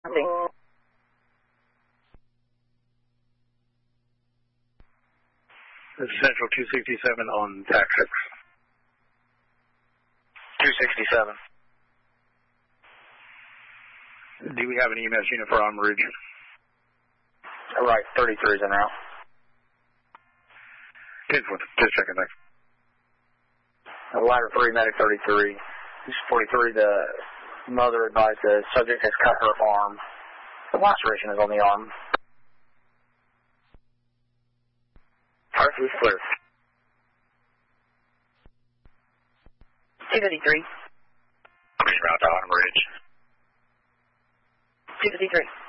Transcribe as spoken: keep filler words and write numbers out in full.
This is Central two sixty-seven on T A C six. two sixty-seven. Do we have an E M S unit for Arm Ridge? Right, thirty-three is en route. Just checking there. Ladder three, medic thirty-three. forty-three, the mother advised the subject has cut her arm. The laceration is on the arm. Heart is clear. two fifty-three. Reach around to Arm Ridge. two fifty-three.